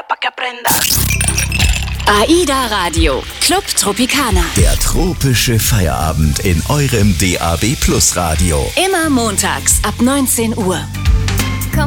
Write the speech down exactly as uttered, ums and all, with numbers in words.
pa' que aprenda. AIDA Radio, Club Tropicana. Der tropische Feierabend in eurem D A B Plus Radio. Immer montags ab neunzehn Uhr.